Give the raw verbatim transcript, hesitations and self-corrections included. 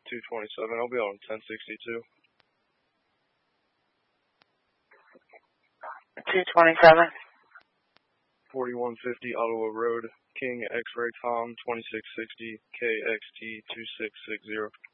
two twenty-seven. I'll be on ten sixty-two. two twenty-seven. forty-one fifty Ottawa Road, King X-Ray Tom, twenty-six sixty K X T two six six zero.